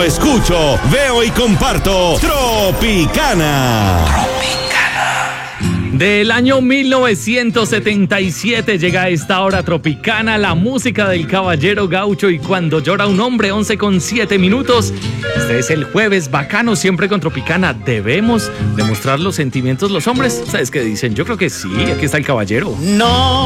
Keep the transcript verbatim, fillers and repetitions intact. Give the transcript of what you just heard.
escucho, veo y comparto Tropicana. Del año mil novecientos setenta y siete llega a esta hora Tropicana, la música del caballero gaucho y cuando llora un hombre, once con siete minutos. Este es el jueves bacano, siempre con Tropicana. ¿Debemos demostrar los sentimientos los hombres? ¿Sabes qué dicen? Yo creo que sí, aquí está el caballero. No.